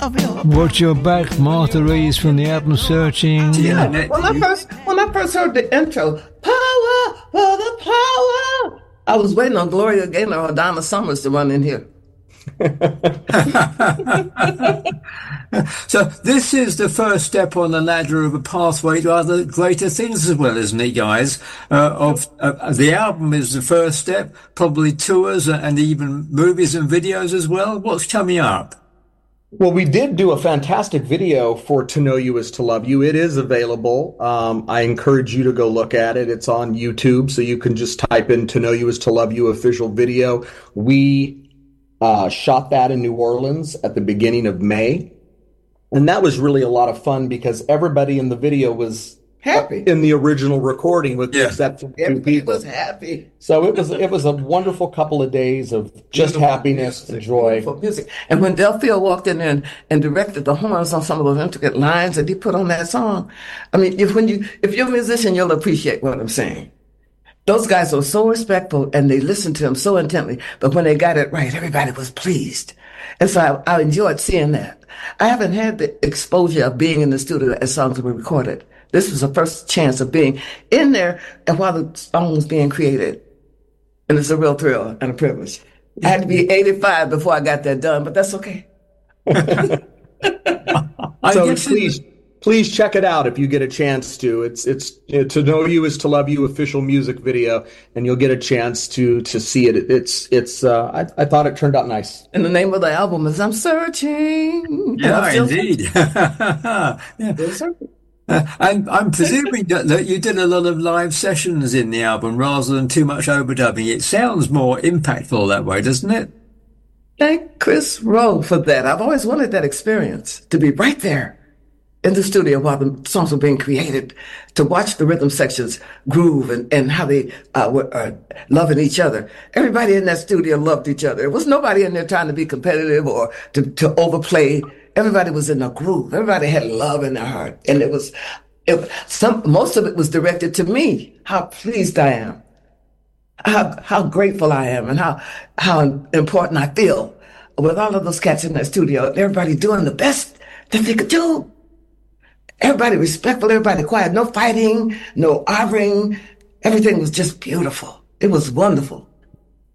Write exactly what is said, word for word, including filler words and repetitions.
of your... Watch your back, Martha Reeves from the album Searching. Yeah, when I first when I first heard the intro, power for the power, I was waiting on Gloria Gaynor or Donna Summers to run in here. So this is the first step on the ladder of a pathway to other greater things as well, isn't it, guys? Uh, of uh, the album is the first step, probably tours and even movies and videos as well. What's coming up? Well, we did do a fantastic video for To Know You Is to Love You. It is available. Um, I encourage you to go look at it. It's on YouTube, so you can just type in To Know You Is to Love You official video. We uh, shot that in New Orleans at the beginning of May. And that was really a lot of fun because everybody in the video was happy in the original recording, with the exception of two Everybody people. was happy. So it was it was a wonderful couple of days of just Beautiful happiness and joy. Beautiful music. And when Delphia walked in there and, and directed the horns on some of those intricate lines that he put on that song, I mean, if when you if you're a musician, you'll appreciate what I'm saying. Those guys were so respectful and they listened to him so intently, but when they got it right, everybody was pleased. And so I, I enjoyed seeing that. I haven't had the exposure of being in the studio as songs were recorded. This was the first chance of being in there and while the song was being created. And it's a real thrill and a privilege. I had to be eighty-five before I got that done, but that's okay. So please, please check it out if you get a chance to. It's it's uh, To Know You Is to Love You official music video, and you'll get a chance to to see it. It's it's. Uh, I I thought it turned out nice. And the name of the album is I'm Searching. Yeah, I'm still indeed. Yeah. Uh, I'm, I'm presuming that, that you did a lot of live sessions in the album rather than too much overdubbing. It sounds more impactful that way, doesn't it? Thank Chris Rowe for that. I've always wanted that experience, to be right there in the studio while the songs were being created, to watch the rhythm sections groove and, and how they uh, were uh, loving each other. Everybody in that studio loved each other. There was nobody in there trying to be competitive or to, to overplay. Everybody was in a groove. Everybody had love in their heart. And it was, it, some, most of it was directed to me, how pleased I am, how, how grateful I am, and how, how important I feel with all of those cats in that studio. Everybody doing the best that they could do. Everybody respectful, everybody quiet, no fighting, no arguing. Everything was just beautiful. It was wonderful.